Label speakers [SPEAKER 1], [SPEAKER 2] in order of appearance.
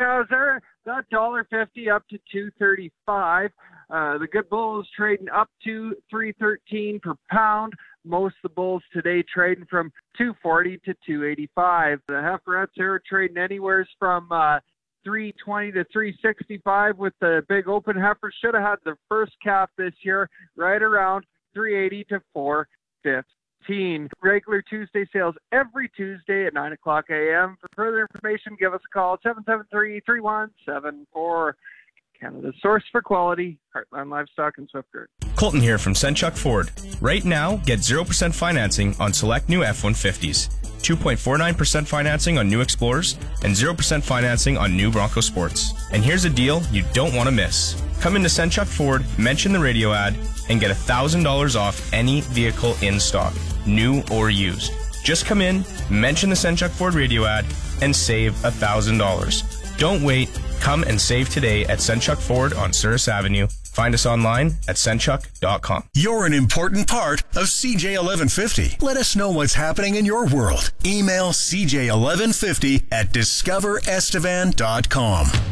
[SPEAKER 1] cows there, that $1.50 up to $2.35. The good bulls trading up to $3.13 per pound. Most of the bulls today trading from $2.40 to $2.85. The heiferettes here are trading anywhere from $3.20 to $3.65, with the big open heifers. Should have had their first calf this year, right around $3.80 to $4.15. Regular Tuesday sales every Tuesday at 9 o'clock a.m. For further information, give us a call at 773-3174. Canada's source for quality, Heartland Livestock and Swift Current.
[SPEAKER 2] Colton here from Senchuk Ford. Right now, get 0% financing on select new F-150s, 2.49% financing on new Explorers, and 0% financing on new Bronco Sports. And here's a deal you don't want to miss. Come into Senchuk Ford, mention the radio ad, and get $1,000 off any vehicle in stock, new or used. Just come in, mention the Senchuk Ford radio ad, and save $1,000. Don't wait. Come and save today at Senchuk Ford on Souris Avenue. Find us online at senchuk.com.
[SPEAKER 3] You're an important part of CJ 1150. Let us know what's happening in your world. Email CJ1150 at discoverestevan.com.